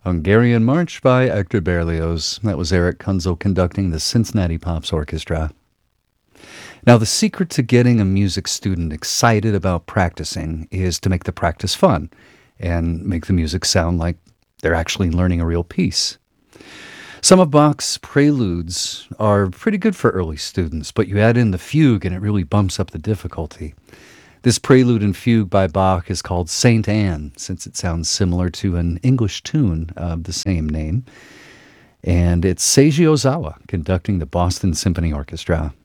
Hungarian March by Hector Berlioz. That was Eric Kunzel conducting the Cincinnati Pops Orchestra. Now, the secret to getting a music student excited about practicing is to make the practice fun and make the music sound like they're actually learning a real piece. Some of Bach's preludes are pretty good for early students, but you add in the fugue and it really bumps up the difficulty. This prelude and fugue by Bach is called Saint Anne, since it sounds similar to an English tune of the same name. And it's Seiji Ozawa conducting the Boston Symphony Orchestra.